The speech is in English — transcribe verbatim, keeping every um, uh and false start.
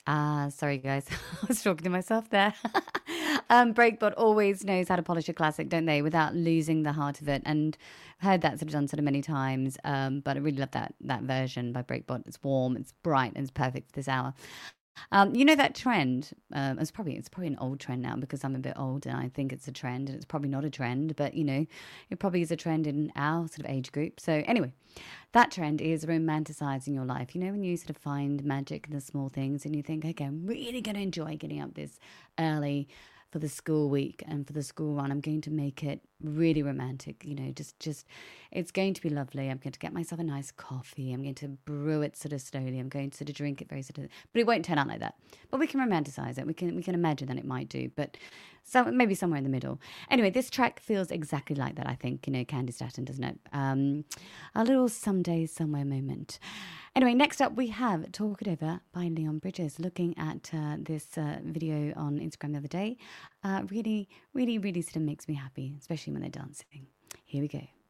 Ah, sorry guys, I was talking to myself there. um, Breakbot always knows how to polish a classic, don't they, without losing the heart of it. And I've heard that sort of done sort of many times. Um, but I really love that that version by Breakbot. It's warm, it's bright, and it's perfect for this hour. Um, you know that trend? Um, it's probably it's probably an old trend now because I'm a bit old and I think it's a trend, and it's probably not a trend, but you know, it probably is a trend in our sort of age group. So anyway, that trend is romanticizing your life. You know, when you sort of find magic in the small things and you think, okay, I'm really going to enjoy getting up this early for the school week and for the school run. I'm going to make it really romantic. You know, just just it's going to be lovely. I'm going to get myself a nice coffee. I'm going to brew it sort of slowly. I'm going to sort of drink it very sort of, but it won't turn out like that. But we can romanticize it. We can we can imagine that it might do, but so maybe somewhere in the middle. Anyway, this track feels exactly like that. I think you know Candy Staton, doesn't it? Um, a little someday somewhere moment. Anyway, next up we have Talk It Over by Leon Bridges. Looking at uh, this uh, video on Instagram the other day, uh, really, really, really sort of makes me happy, especially when they're dancing. Here we go.